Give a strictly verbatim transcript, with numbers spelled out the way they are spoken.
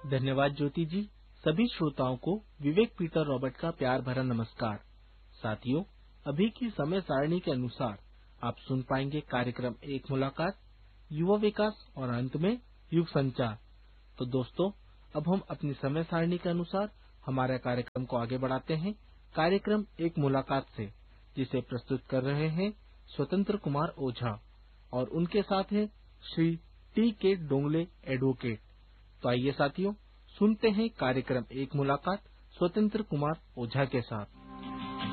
धन्यवाद ज्योति जी। सभी श्रोताओं को विवेक पीटर रॉबर्ट का प्यार भरा नमस्कार। साथियों, अभी की समय सारणी के अनुसार आप सुन पाएंगे कार्यक्रम एक मुलाकात, युवा विकास और अंत में युग संचार। तो दोस्तों, अब हम अपनी समय सारणी के अनुसार हमारे कार्यक्रम को आगे बढ़ाते हैं कार्यक्रम एक मुलाकात से, जिसे प्रस्तुत कर रहे हैं स्वतंत्र कुमार ओझा और उनके साथ हैं श्री टी के डोंगले एडवोकेट। तो आइए साथियों, सुनते हैं कार्यक्रम एक मुलाकात स्वतंत्र कुमार ओझा के साथ।